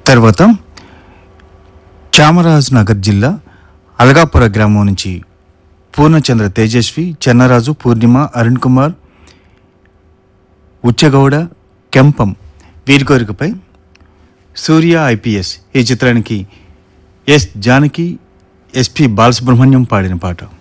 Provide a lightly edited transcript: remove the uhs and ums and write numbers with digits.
తర్వాత చామరాజ్ నగర్ జిల్లా అలగాపుర గ్రామం నుంచి పూర్ణచంద్ర తేజస్వి, చెన్నరాజు, పూర్ణిమ, అరుణ్ కుమార్, ఉచ్చగౌడ, కెంపం వీరి కోరికపై సూర్య ఐపీఎస్ ఈ చిత్రానికి ఎస్ జానకి, ఎస్పి బాలసుబ్రహ్మణ్యం పాడిన పాట.